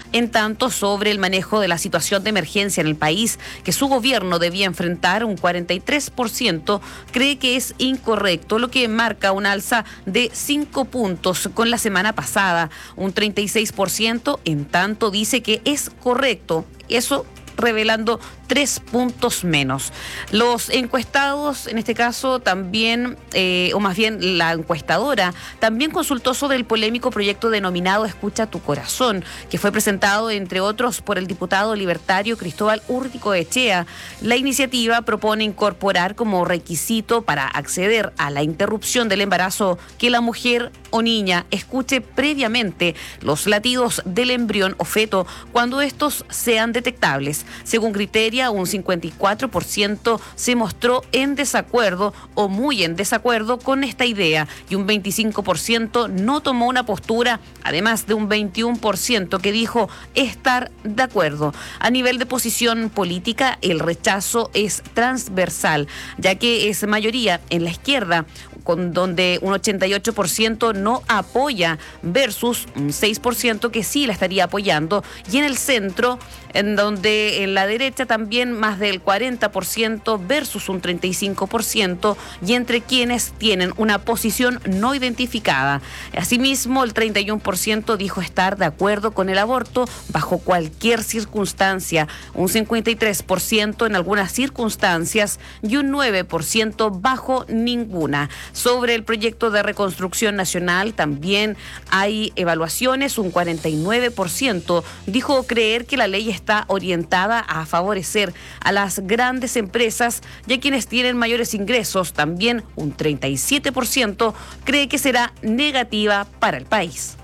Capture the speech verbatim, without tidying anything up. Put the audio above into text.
En tanto, sobre el manejo de la situación de emergencia en el país, que su gobierno debía enfrentar, un cuarenta y tres por ciento cree que es incorrecto, lo que marca un alza de cinco puntos con la semana pasada. Un treinta y seis por ciento, en tanto, dice que es correcto. Eso revelando tres puntos menos. Los encuestados, en este caso también, eh, o más bien la encuestadora, también consultó sobre el polémico proyecto denominado Escucha tu Corazón, que fue presentado, entre otros, por el diputado libertario Cristóbal Urticoechea. La iniciativa propone incorporar como requisito para acceder a la interrupción del embarazo que la mujer o niña escuche previamente los latidos del embrión o feto cuando estos sean detectables. Según Criteria, un cincuenta y cuatro por ciento se mostró en desacuerdo o muy en desacuerdo con esta idea y un veinticinco por ciento no tomó una postura, además de un veintiuno por ciento que dijo estar de acuerdo. A nivel de posición política, el rechazo es transversal, ya que es mayoría en la izquierda, con donde un ochenta y ocho por ciento no apoya versus un seis por ciento que sí la estaría apoyando, y en el centro, en donde en la derecha también más del cuarenta por ciento versus un treinta y cinco por ciento, y entre quienes tienen una posición no identificada. Asimismo, el treinta y uno por ciento dijo estar de acuerdo con el aborto bajo cualquier circunstancia, un cincuenta y tres por ciento en algunas circunstancias y un nueve por ciento bajo ninguna. Sobre el proyecto de reconstrucción nacional también hay evaluaciones. Un cuarenta y nueve por ciento dijo creer que la ley está orientada a favorecer a las grandes empresas y a quienes tienen mayores ingresos. También un treinta y siete por ciento cree que será negativa para el país.